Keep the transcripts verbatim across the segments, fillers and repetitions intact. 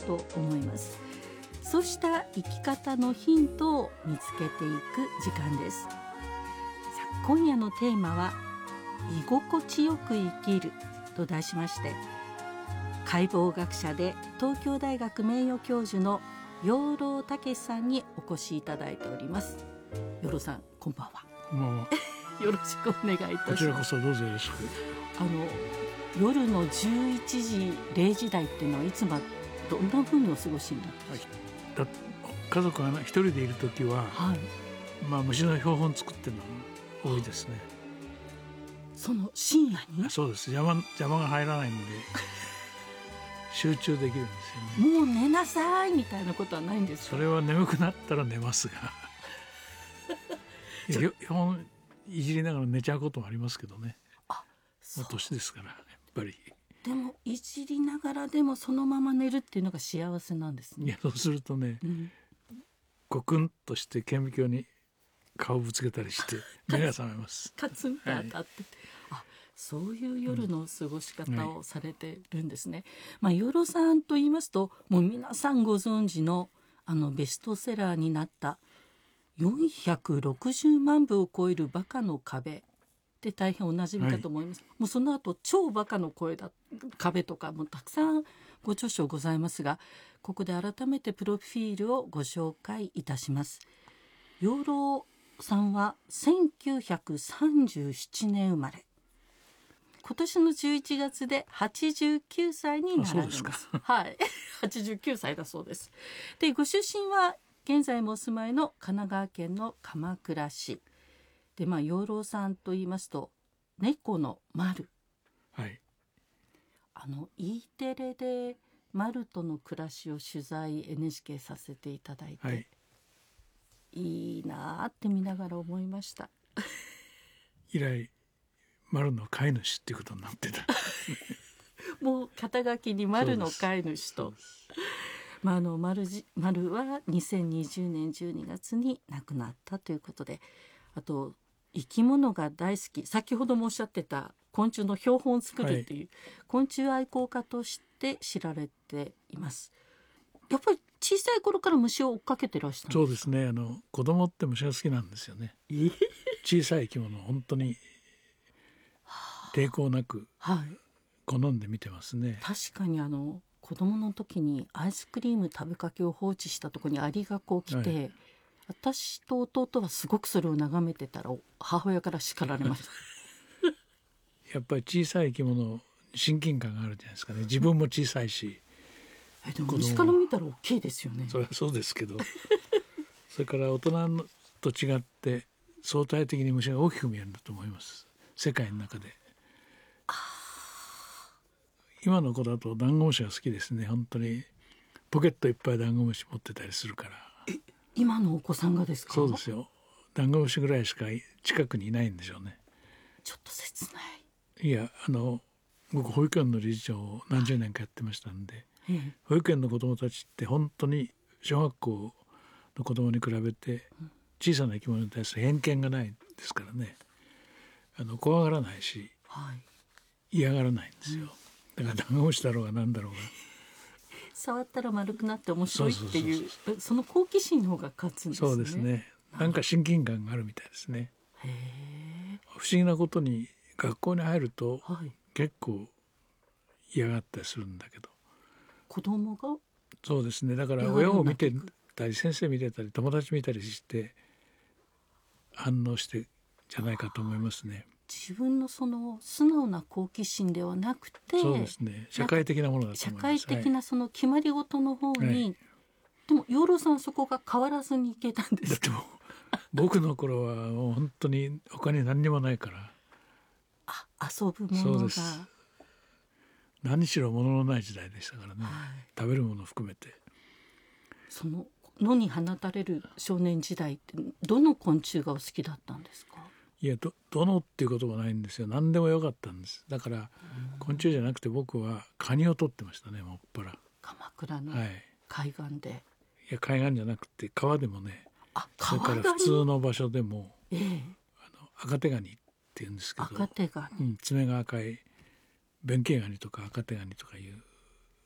と思います。そうした生き方のヒントを見つけていく時間です。さあ、今夜のテーマは居心地よく生きると題しまして、解剖学者で東京大学名誉教授の養老孟司さんにお越しいただいております。養老さん、こんばんは。 こんばんは。 よろしくお願いいたします。 こちらこそどうぞよろしく。 あの夜のじゅういちじれいじ台っていうのはいつもどんな風にお過ごしになってますか？ だ家族が一人でいるときは、はい、まあ、虫の標本作ってるのが多いですね。 その深夜に？ そうです。邪魔、邪魔が入らないんで集中できるんですよね。 もう寝なさいみたいなことはないんですか？ それは眠くなったら寝ますがいや標本いじりながら寝ちゃうこともありますけどね。あ、そう。年ですからやっぱり。 でもいじりながらでもそのまま寝るっていうのが幸せなんですね。 いや、そうするとね、うん、ゴクンとして顕微鏡に顔ぶつけたりして目が覚めます。 カツンと当たって、はい、あ、そういう夜の過ごし方をされてるんですね。うん、はい、まあ、養老さんと言いますともう皆さんご存知のあのベストセラーになったよんひゃくろくじゅうまんぶを超えるバカの壁で大変おなじみかと思います。はい、もうその後超バカの声だ壁とかもたくさんご著書ございますが、ここで改めてプロフィールをご紹介いたします。養老さんはせんきゅうひゃくさんじゅうななねん生まれ、今年のじゅういちがつではちじゅうきゅうさいになられます。 そうですか。はい、はちじゅうきゅうさいだそうです。で、ご出身は現在もお住まいの神奈川県の鎌倉市で、まあ、養老さんと言いますと猫の丸、 はい、 あの E テレで丸との暮らしを取材 エヌエイチケー させていただいて、はい、いいなって見ながら思いました。 以来丸の飼い主っていうことになってたもう肩書きに丸の飼い主と、まあ、あの 丸, じ丸はにせんにじゅうねんじゅうにがつに亡くなったということで、あと生き物が大好き、先ほどもおっしゃってた昆虫の標本を作るっていう、はい、昆虫愛好家として知られています。やっぱり小さい頃から虫を追っかけてらっしゃるんですか？ そうですね。あの子供って虫が好きなんですよね。小さい生き物本当に抵抗なく好んで見てますね。 はい、確かにあの子供の時にアイスクリーム食べかけを放置したところにアリがこう来て、はい、私と弟はすごくそれを眺めてたら母親から叱られましたやっぱり小さい生き物親近感があるじゃないですかね。自分も小さいし、 えでも虫から見たら大きいですよね。 それはそうですけどそれから大人と違って相対的に虫が大きく見えるんだと思います、世界の中で。今の子だとダンゴムシが好きですね。本当にポケットいっぱいダンゴムシ持ってたりするから。 え、今のお子さんがですか？ そうですよ。ダンゴムシぐらいしか近くにいないんでしょうね。 ちょっと切ない。 いや、あの僕保育園の理事長を何十年かやってましたんで、はい、保育園の子どもたちって本当に小学校の子どもに比べて小さな生き物に対する偏見がないですからね。あの怖がらないし、はい、嫌がらないんですよ。だからダンゴムシだろうが何だろうが触ったら丸くなって面白いっていう、その好奇心の方が勝つんですね。 そうですね。なんか親近感があるみたいですね。へー。不思議なことに学校に入ると結構嫌がったりするんだけど、 子供が。 そうですね。だから親を見てたり先生見てたり友達見たりして反応してじゃないかと思いますね。 自分のその素直な好奇心ではなくて、 そうですね、社会的なものだと思います。 社会的なその決まり事の方に、はい、でも養老さんそこが変わらずにいけたんですか？ だっても僕の頃はもう本当に他に何にもないから。 あ、遊ぶものが。そうです。 何しろ物のない時代でしたからね、はい、食べるものを含めて。 その野に放たれる少年時代ってどの昆虫がお好きだったんですか？ いや、 ど, どのっていうこともないんですよ。何でもよかったんです。だから昆虫じゃなくて僕はカニを取ってましたね、もっぱら。 鎌倉の海岸で、はい、いや海岸じゃなくて川でもね。 あ、 それから普通の場所でも、ええ、あの赤手ガニっていうんですけど、 赤手ガニ、 うん、爪が赤い弁慶ガニとか赤手ガニとかいう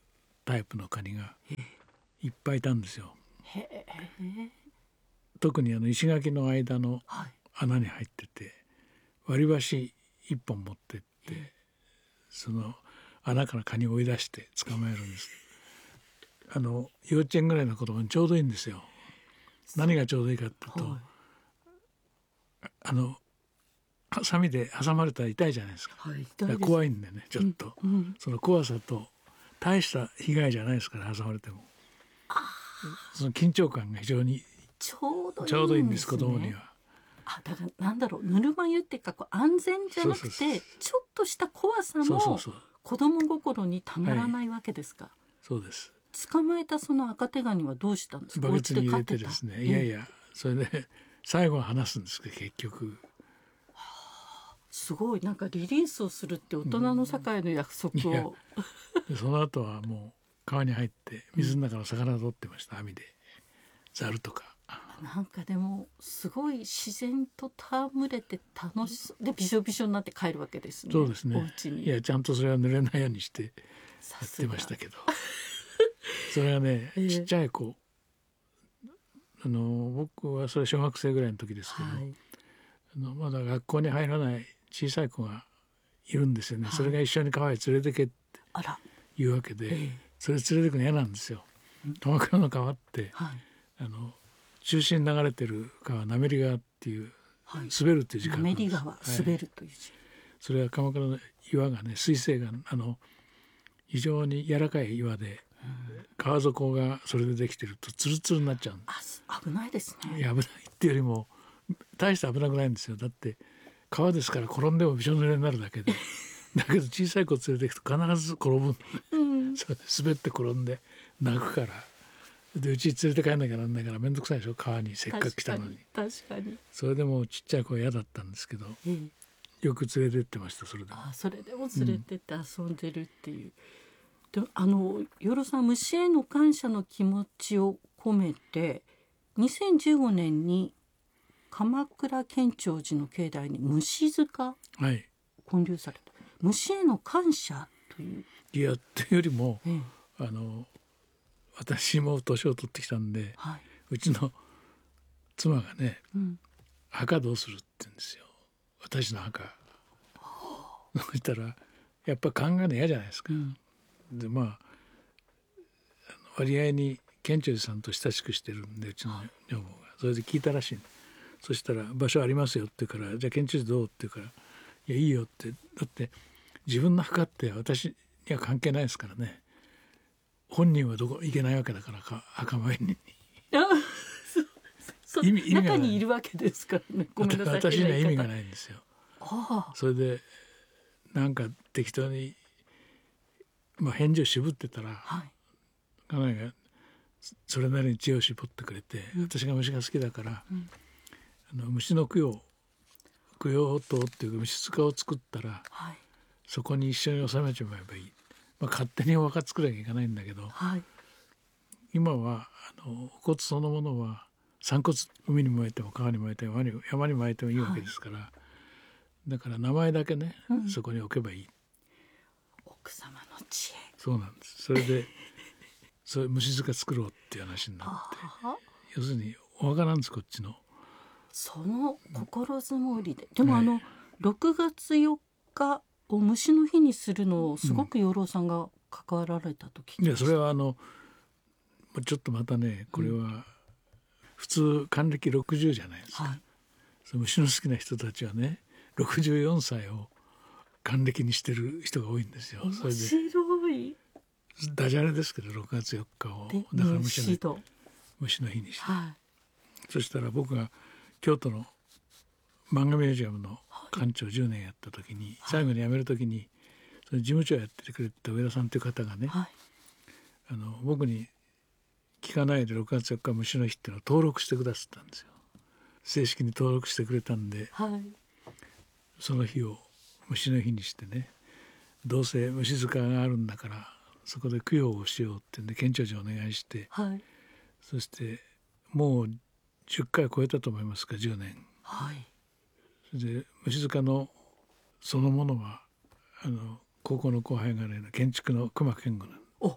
タイプのカニがいっぱいいたんですよ。 へえ。 特にあの石垣の間のはい。 穴に入ってて割り箸一本持ってってその穴からカニを追い出して捕まえるんです。あの幼稚園ぐらいの子供にちょうどいいんですよ。何がちょうどいいかっていうと、 はいあのハサミで挟まれたら痛いじゃないですか。 はい。 だから怖いんでねちょっと、 うんうんその怖さと大した被害じゃないですから挟まれてもその緊張感が非常にちょうどいいんですね。 ちょうどいいんです子供には。 あ、だからなんだろう、ぬるま湯っていうかこう安全じゃなくてそうそうそうちょっとした怖さもそうそうそう子供心にたまらないわけですか。 そうです。 捕まえたその赤手ガニはどうしたんですか。 バケツに入れてお家で飼ってたですね、いやいやそれで最後は話すんですけど結局すごいなんかリリースをするって大人の社会の約束いやを、 でその後はもう川に入って水の中の魚を取ってました網でザルとか。 なんかでもすごい自然と戯れて楽しそうでびしょびしょになって帰るわけですね。 そうですね。 お家に。 いやちゃんとそれは濡れないようにしてやってさすがましたけどそれはね、 ええちっちゃい子あの僕はそれ小学生ぐらいの時ですけど、 はい。 あのまだ学校に入らない小さい子がいるんですよね、 はいそれが一緒に川へ連れてけってあら、 いうわけで、 ええそれ連れてくの嫌なんですよ。鎌倉の川ってはいあの中心に流れてる川滑川っていうはい。 滑るっていう字書くんです。 滑川、 はい滑るという字。 それは鎌倉の岩がね水性があの非常に柔らかい岩で、川底がそれでできてるとツルツルになっちゃうんであ、す危ないですす。いね。 や危ないっていうよりも大して危なくないんですよ。だって川ですから転んでもびしょ濡れになるだけでだけど小さい子連れていくと必ず転ぶ、 うん。 それで滑って転んで泣くからでうち連れて帰んなきゃなんないから面倒くさいでしょ川にせっかく来たのに。 確かに。確かに。 それでもうちっちゃい子は嫌だったんですけどええよく連れてってました。それでもあ、それでも連れてって遊んでるっていう。であの養老さん、虫への感謝の気持ちを込めてにせんじゅうごねんに鎌倉建長寺の境内に虫塚はい建立された。虫への感謝という、 いやっていうよりもええあの私も年を取ってきたんではい、 うちの妻がねうん、 墓どうするって言うんですよ私の墓。そしたらやっぱ考えるの嫌じゃないですか、 うん、 でまああの割合に県庁さんと親しくしてるんでうちの女房がそれで聞いたらしい。そしたら場所ありますよって言うからじゃあ県庁どうって言うからいやいいよってだって自分の墓って私には関係ないですからね。本人はどこ行けないわけだからか墓参りにあそ意味意味がない中にいるわけですからね。ごめんなさい。 私には意味がい。 ないんですよ。 ああ、 それでなんか適当に、まあ、返事を渋ってたらはい、 家内がそれなりに知恵を絞ってくれて、 うん私が虫が好きだから、 うんあの虫の供養供養塔っていう虫塚を作ったらはい、 そこに一緒に収めちまえばいい、まあ、勝手にお墓作らなきゃいけないんだけどはい、 今はあのお骨そのものは散骨海に燃えても川に燃えても山に山に燃えてもいいわけですから、だから名前だけね、 うんそこに置けばいい。 奥様の知恵。 そうなんです。それでそういう虫塚作ろうっていう話になってああ、 要するにお墓なんですこっちの。 その心づもりで、でもはいあのろくがつよっかを虫の日にするのをすごく養老さんが関わられた時、 いやそれはあのちょっとまたねこれは普通還暦ろくじゅうじゃないですか、 はい、 その虫の好きな人たちはねろくじゅうよんさいを還暦にしてる人が多いんですよ。それ面で白い。 ダジャレですけどろくがつよっかをでだから虫の虫と、 虫の日にして、 はそしたら僕が京都の漫画ミュージアムの館長じゅうねんやった時に、最後に辞める時にその事務長やっててくれた上田さんという方がね、 い、はい、 あの僕に聞かないでろくがつよっか虫の日っていうのを登録してくださったんですよ。正式に登録してくれたんではい、 その日を虫の日にしてね、どうせ虫塚があるんだからそこで供養をしようってんで県庁長お願いして、 はい、 そしてもうじゅっかい超えたと思いますかじゅうねん。 はい、 それで虫塚のそのものはあの高校の後輩がね建築の隈研吾なの。 お、熊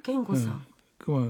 健吾さん、 うん、まあ